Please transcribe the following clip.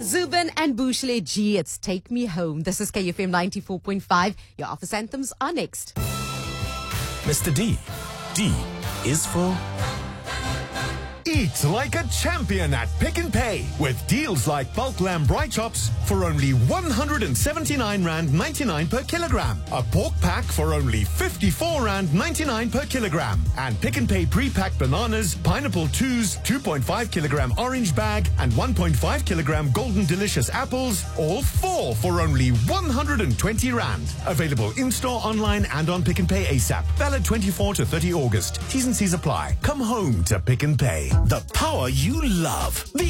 Zubin and Bouchle G, it's Take Me Home. This is KFM 94.5. Your office anthems are next. Mr. D. D is for... Eat like a champion at Pick n Pay with deals like bulk lamb bright chops for only R179.99 per kilogram. A pork pack for only R54.99 per kilogram. And Pick n Pay pre-packed bananas, pineapple 2s, 2.5 kilogram orange bag, and 1.5 kilogram golden delicious apples, all 4 for only R120. Available in-store, online, and on Pick n Pay ASAP. Valid 24 to 30 August. T's and C's apply. Come home to Pick n Pay. The power you love. The